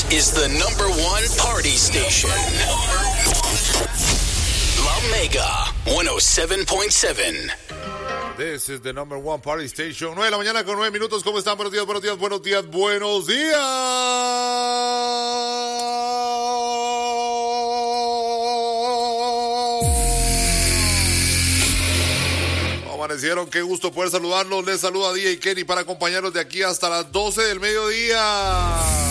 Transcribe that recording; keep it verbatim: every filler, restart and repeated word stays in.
is the number one party station. La Mega one oh seven point seven. This is the number one party station. nueve de la mañana con nueve minutos. ¿Cómo están? Buenos días, buenos días, buenos días, buenos días. Amanecieron, qué gusto poder saludarlos. Les saluda D J Kenny para acompañarlos de aquí hasta las doce del mediodía.